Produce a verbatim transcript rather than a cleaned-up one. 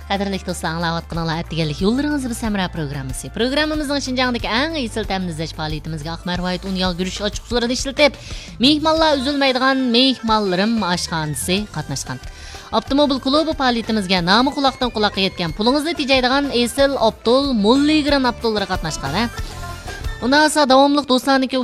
Qadrli do'stlar, anglayotganlar atdiganlik yo'llaringizni biz Samra programmasi. Programmamizning Shinjongdagi eng isil ta'minlash faoliyatimizga Aqmarvoyit Unyal Guruch ochiq suvlarini ishlatib, mehmonlar uzilmaydigan mehmonlarim oshxonasi qatnashgan. Avtomobil klubi faoliyatimizga nomi quloqdan quloqqa yetgan, pulingizni tejaydigan Esil Abdul Mulligran Abdullar qatnashgan. Undan so'ng davomli do'stlarniki